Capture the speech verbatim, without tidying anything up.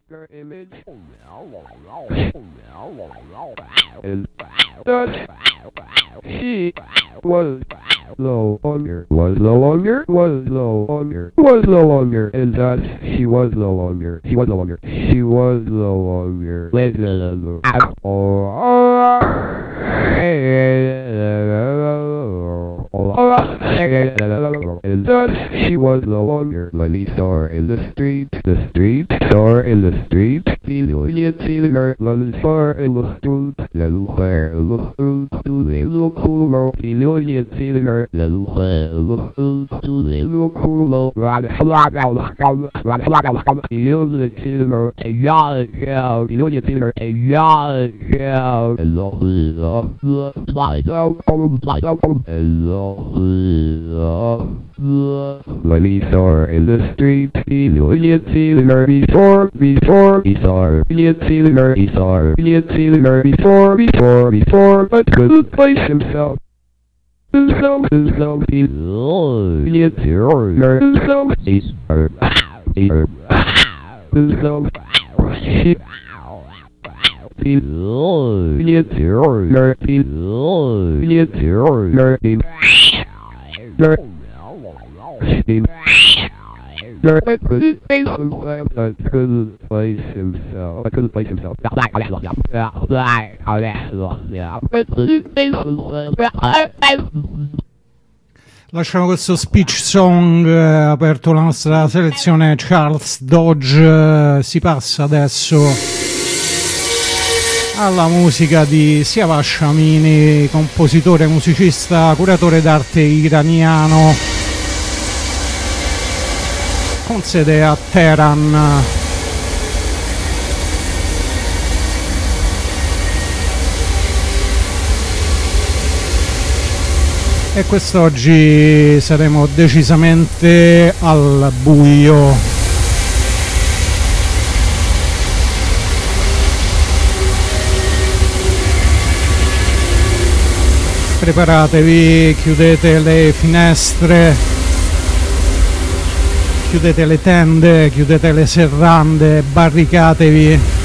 her image is that she was no longer, was no longer, was no longer, was no longer, and that she was no longer, she was no longer, she was no longer, let's and that she was no longer. Lenny saw her in the street, the street, saw her in the street, Lillian seen her, Lenny saw her in the street, little hair in the street, little cool, Lillian seen her, little hair in the street, little cool, Lillian seen her, a yard shout, Lillian seen her, a yard shout, and the Lenny saw her in the street, Lillian seen her before, before, he saw her, Lillian seen her, he saw her, Lillian seen her before, before, before, but couldn't place himself. Himself, himself, he Lillian seen her, himself, he her, he her, himself, she he Lillian seen her, he Lillian seen her, he her, he I couldn't place himself. I couldn't place himself. I couldn't place himself. I couldn't place himself. Lasciamo questo speech song, eh, aperto la nostra selezione Charles Dodge. Eh, si passa adesso alla musica di Siavash Amini, compositore, musicista, curatore d'arte iraniano con sede a Teheran. E quest'oggi saremo decisamente al buio. Preparatevi, chiudete le finestre, chiudete le tende, chiudete le serrande, barricatevi.